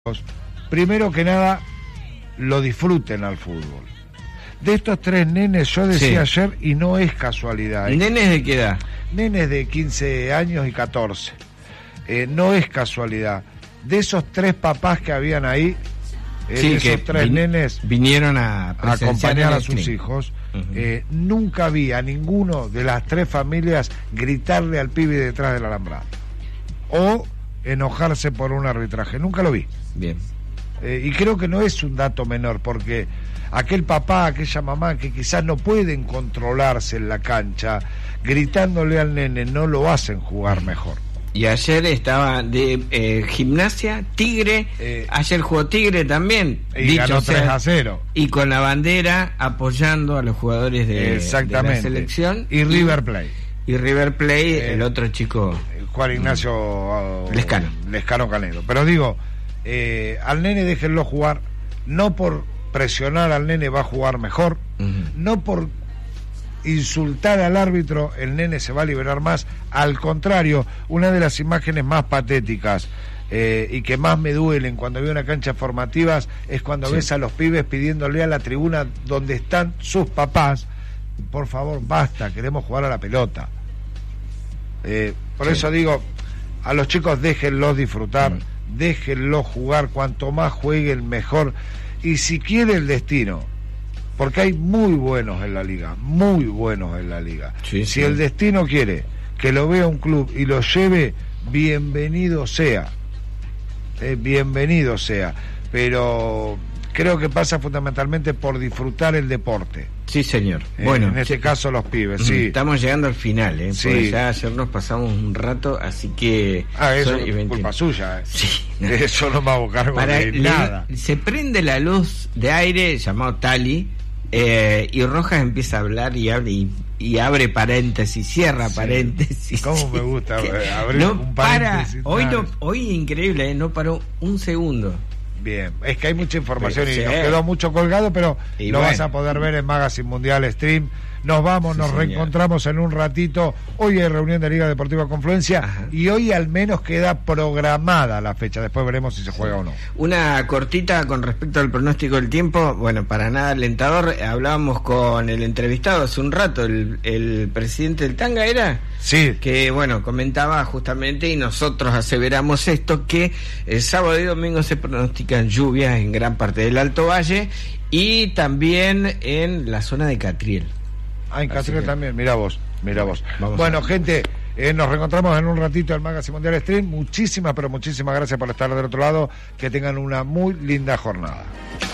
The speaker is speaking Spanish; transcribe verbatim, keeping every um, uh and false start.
Primero que nada, lo disfruten al fútbol. De estos tres nenes, yo decía sí. ayer, y no es casualidad. ¿eh? ¿Nenes de qué edad? Nenes de quince años y catorce. Eh, no es casualidad. De esos tres papás que habían ahí, eh, sí, de esos que tres vin- nenes vinieron a, a acompañar a sus stream. hijos, uh-huh. eh, nunca vi a ninguno de las tres familias gritarle al pibe detrás del alambrado. O enojarse por un arbitraje. Nunca lo vi. Bien. Eh, y creo que no es un dato menor, porque aquel papá, aquella mamá que quizás no pueden controlarse en la cancha, gritándole al nene, no lo hacen jugar mejor. Y ayer estaba de eh, Gimnasia, Tigre, eh, ayer jugó Tigre también. Y dicho ganó sea, tres a cero. Y con la bandera apoyando a los jugadores de, de la selección. Y River Plate. Y, y River Plate, eh, el otro chico... Juan Ignacio... Uh, Lescano. Lescano Canedo. Pero digo... Eh, al nene déjenlo jugar, no por presionar al nene va a jugar mejor, uh-huh. no por insultar al árbitro el nene se va a liberar más, al contrario, una de las imágenes más patéticas eh, y que más me duelen cuando veo una cancha formativas es cuando sí. ves a los pibes pidiéndole a la tribuna donde están sus papás, por favor basta, queremos jugar a la pelota. Eh, por sí. eso digo, a los chicos déjenlos disfrutar, uh-huh. déjenlo jugar, cuanto más jueguen mejor, y si quiere el destino, porque hay muy buenos en la liga, muy buenos en la liga, sí, si sí. el destino quiere que lo vea un club y lo lleve, bienvenido sea, eh, bienvenido sea, pero creo que pasa fundamentalmente por disfrutar el deporte. Sí, señor. Eh, bueno, en este sí. caso los pibes, sí. Estamos llegando al final, ¿eh? Sí. Porque ya ayer nos pasamos un rato, así que... Ah, eso es culpa suya. Eh. Sí. Eso no me hago cargo Para de le, nada. Se prende la luz de aire, llamado Tali, eh, y Rojas empieza a hablar y abre, y, y abre paréntesis, cierra sí. paréntesis. ¿Cómo me gusta abrir no un paréntesis? Para, hoy, no, hoy increíble, ¿eh? No paró un segundo. Bien, es que hay mucha información pero, y sí. nos quedó mucho colgado, pero y lo bueno. vas a poder ver en Magazine Mundial Stream. Nos vamos, sí, nos señor. reencontramos en un ratito. Hoy hay reunión de Liga Deportiva Confluencia. Ajá. Y hoy al menos queda programada la fecha. Después veremos si se juega sí. o no. Una cortita con respecto al pronóstico del tiempo. Bueno, para nada alentador. Hablábamos con el entrevistado hace un rato, el, el presidente del Tanga, ¿era? Sí. Que, bueno, comentaba justamente, y nosotros aseveramos esto, que el sábado y domingo se pronostican lluvias en gran parte del Alto Valle y también en la zona de Catriel. Ah, en Catriel que... también, mira vos, mira vos. Vamos bueno, gente, eh, nos reencontramos en un ratito en Magazine Mundial Stream. Muchísimas, pero muchísimas gracias por estar del otro lado. Que tengan una muy linda jornada.